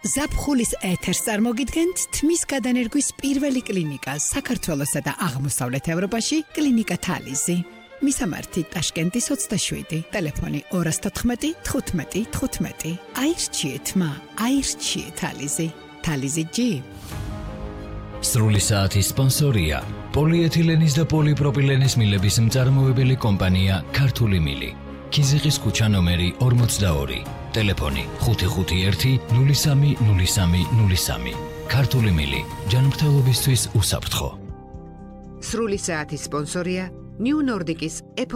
ზაფხულის ეთერს წარმოგიდგენთ თმის გადანერგვის პირველი კლინიკა საქართველოსა და აღმოსავლეთ ევროპაში კლინიკა თალიზი. მისამართი ტაშკენტის 27, ტელეფონი 214 15 15. აირჩიეთ მა, აირჩიეთ თალიზი. თალიზი G. სრული საათის სპონსორია პოლიეთილენის და პოლიპროპილენის მილების მწარმოებელი კომპანია ქართული მილი. ქიზიყის ქუჩა ნომერი 42, ტელეფონი 551 03 03 03. ქართული მილი, ჯანმრთელობისთვის უსაფრთხო. სრული საათის სპონსორია New Nordic-ის